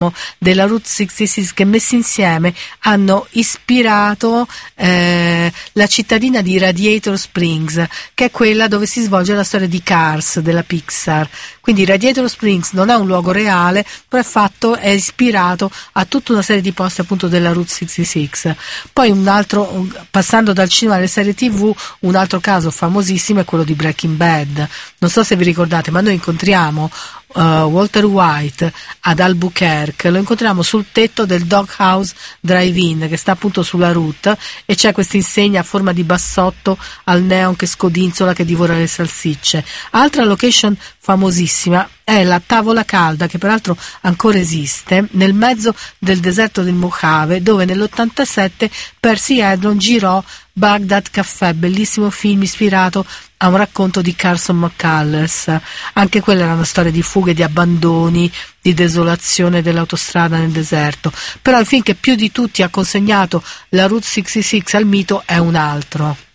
della Route 66 che messi insieme hanno ispirato la cittadina di Radiator Springs, che è quella dove si svolge la storia di Cars della Pixar. Quindi Radiator Springs non è un luogo reale, però è ispirato a tutta una serie di posti appunto della Route 66. Poi passando dal cinema alle serie TV, un altro caso famosissimo è quello di Breaking Bad. Non so se vi ricordate, ma noi incontriamo Walter White ad Albuquerque, lo incontriamo sul tetto del Doghouse Drive-In che sta appunto sulla route, e c'è questa insegna a forma di bassotto al neon che scodinzola, che divora le salsicce. Altra location famosissima è la Tavola Calda, che peraltro ancora esiste, nel mezzo del deserto del Mojave, dove nell'87 Percy Hedlund girò Baghdad Café, bellissimo film ispirato a un racconto di Carson McCullers. Anche quella era una storia di fughe, di abbandoni, di desolazione dell'autostrada nel deserto. Però il film che più di tutti ha consegnato la Route 66 al mito è un altro.